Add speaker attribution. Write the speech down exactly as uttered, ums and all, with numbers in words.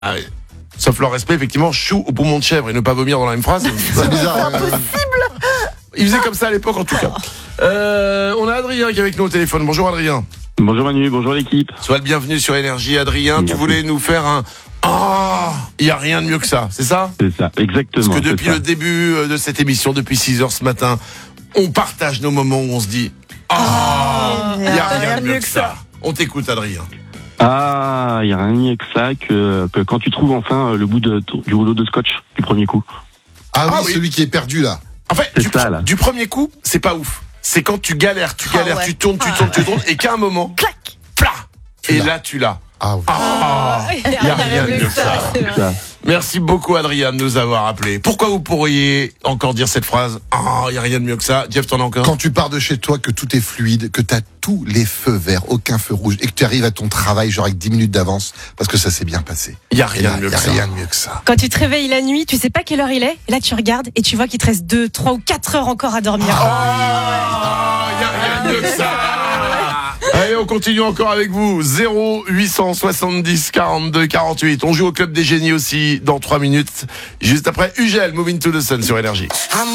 Speaker 1: Ah oui. Sauf leur respect, effectivement, chou au poumon de chèvre et ne pas vomir dans la même phrase.
Speaker 2: C'est bizarre.
Speaker 3: C'est impossible.
Speaker 1: Il faisait comme ça à l'époque, en tout cas. Euh, on a Adrien qui est avec nous au téléphone. Bonjour Adrien.
Speaker 4: Bonjour Manu, bonjour l'équipe.
Speaker 1: Sois le bienvenu sur Énergie. Adrien,
Speaker 4: Merci.
Speaker 1: tu voulais nous faire un... Ah, il n'y a rien de mieux que ça, c'est ça?
Speaker 4: C'est ça, exactement.
Speaker 1: Parce que depuis
Speaker 4: c'est ça.
Speaker 1: le début de cette émission, depuis six heures ce matin, on partage nos moments où on se dit ah, il n'y a rien de mieux que ça. On t'écoute Adrien.
Speaker 4: Ah, il n'y a rien de mieux que ça que, que quand tu trouves enfin le bout de, du rouleau de scotch du premier coup.
Speaker 2: Ah oui,
Speaker 1: Ah oui.
Speaker 2: celui qui est perdu là.
Speaker 1: En fait,
Speaker 4: C'est
Speaker 1: du,
Speaker 4: ça, là.
Speaker 1: du premier coup, c'est pas ouf. C'est quand tu galères, tu
Speaker 3: Ah
Speaker 1: galères,
Speaker 3: ouais.
Speaker 1: tu tournes, tu tournes, tu tournes, et qu'à un moment,
Speaker 3: Clac.
Speaker 1: plat,
Speaker 2: Tu
Speaker 1: et
Speaker 2: l'as.
Speaker 1: là tu l'as.
Speaker 2: Ah oui.
Speaker 1: Ah, il n'y a rien de mieux que ça.
Speaker 4: Ça.
Speaker 1: Merci beaucoup Adrien de nous avoir appelé. Pourquoi vous pourriez encore dire cette phrase? Ah, il n'y a rien de mieux que ça. Jeff, t'en as encore?
Speaker 2: Quand tu pars de chez toi, que tout est fluide, que t'as tous les feux verts, aucun feu rouge, et que tu arrives à ton travail genre avec dix minutes d'avance, parce que ça s'est bien passé.
Speaker 1: Il n'y a
Speaker 2: Et
Speaker 1: rien
Speaker 2: là,
Speaker 1: de mieux
Speaker 2: y a
Speaker 1: que ça.
Speaker 2: rien de mieux que ça.
Speaker 5: Quand tu te réveilles la nuit, tu sais pas quelle heure il est, et là tu regardes et tu vois qu'il te reste deux, trois ou quatre heures encore à dormir.
Speaker 1: Ah, il n'y a rien de mieux que ça. Allez, on continue encore avec vous. zéro huit cent soixante-dix quarante-deux quarante-huit. On joue au Club des Génies aussi dans trois minutes. Juste après Ugel, Moving to the Sun sur Énergie.